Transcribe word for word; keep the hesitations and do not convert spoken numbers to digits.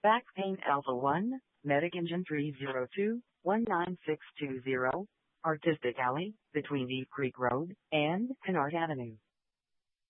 Back Pain Alpha one, Medic Engine three zero two, one nine six two zero, Artistic Alley, between Eve Creek Road and Kennard Avenue.